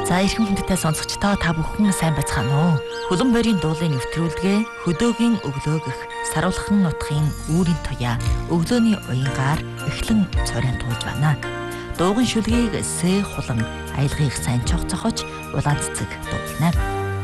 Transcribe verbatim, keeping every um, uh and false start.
За эрхэм хүндтэй сонсогчдоо та бүхэн сайн байцгаана уу? Хөлөн борийн дуулын нэвтрүүлгээ хөдөөгийн өглөө гэх саруулхан нутгийн үүрийн туяа өглөөний уянгаар эхлэн цорын туулж байна. Дууган шүлгийг сэ хулан аялгыг сайн чог цохож улаан цэцэг дуулна.